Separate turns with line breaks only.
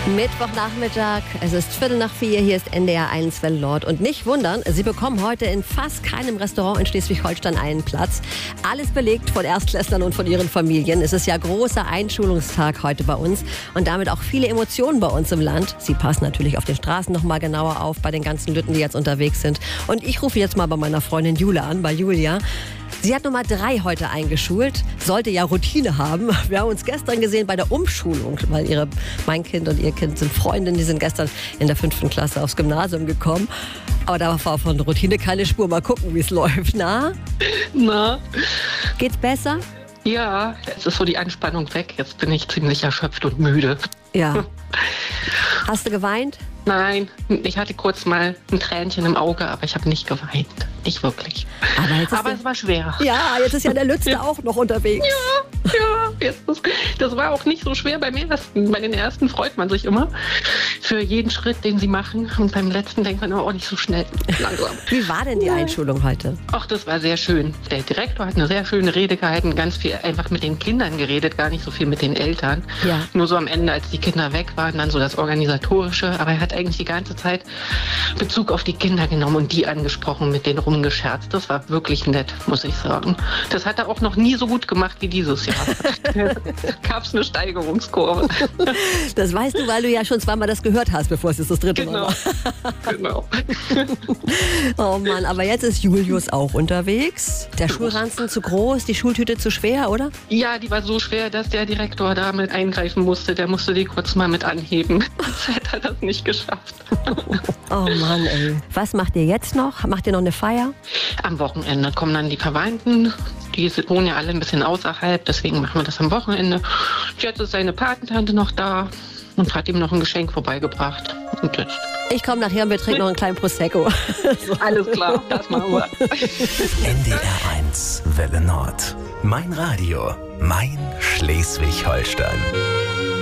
Mittwochnachmittag, es ist 3:45, hier ist NDR 1 Welle Nord. Und nicht wundern, Sie bekommen heute in fast keinem Restaurant in Schleswig-Holstein einen Platz. Alles belegt von Erstklässlern und von ihren Familien. Es ist ja großer Einschulungstag heute bei uns und damit auch viele Emotionen bei uns im Land. Sie passen natürlich auf den Straßen noch mal genauer auf bei den ganzen Lütten, die jetzt unterwegs sind. Und ich rufe jetzt mal bei meiner Freundin Jule an, bei Julia. Sie hat Nummer 3 heute eingeschult, sollte ja Routine haben. Wir haben uns gestern gesehen bei der Umschulung, weil mein Kind und ihr Kind sind Freundinnen, die sind gestern in der 5. Klasse aufs Gymnasium gekommen. Aber da war von Routine keine Spur. Mal gucken, wie es läuft. Na? Geht's besser?
Ja, jetzt ist so die Anspannung weg. Jetzt bin ich ziemlich erschöpft und müde.
Ja. Hast du geweint?
Nein, ich hatte kurz mal ein Tränchen im Auge, aber ich habe nicht geweint. Nicht wirklich. Aber es war schwer.
Ja, jetzt ist ja der Lützte auch noch unterwegs.
Ja, das war auch nicht so schwer beim ersten. Bei den ersten freut man sich immer für jeden Schritt, den sie machen. Und beim letzten denkt man immer, nicht so schnell, langsam.
Wie war denn die Einschulung heute?
Ach, das war sehr schön. Der Direktor hat eine sehr schöne Rede gehalten, ganz viel einfach mit den Kindern geredet, gar nicht so viel mit den Eltern.
Ja.
Nur so am Ende, als die Kinder weg waren, dann so das Organisatorische. Aber er hat eigentlich die ganze Zeit Bezug auf die Kinder genommen und die angesprochen, mit denen rumgescherzt. Das war wirklich nett, muss ich sagen. Das hat er auch noch nie so gut gemacht wie dieses Jahr. Gab es eine Steigerungskurve.
Das weißt du, weil du ja schon zweimal das gehört hast, bevor es jetzt das dritte Mal war.
Genau.
Oh Mann, aber jetzt ist Julius auch unterwegs. Der Schulranzen zu groß, die Schultüte zu schwer, oder?
Ja, die war so schwer, dass der Direktor da mit eingreifen musste. Der musste die kurz mal mit anheben. Sonst hätte er das nicht geschafft.
Oh Mann, ey. Was macht ihr jetzt noch? Macht ihr noch eine Feier?
Am Wochenende kommen dann die Verwandten. Die wohnen ja alle ein bisschen außerhalb, deswegen machen wir das am Wochenende. Jetzt ist seine Patentante noch da und hat ihm noch ein Geschenk vorbeigebracht. Und jetzt.
Ich komme nachher und wir trinken noch einen kleinen Prosecco.
Alles klar, das machen wir.
NDR 1 Welle Nord. Mein Radio, mein Schleswig-Holstein.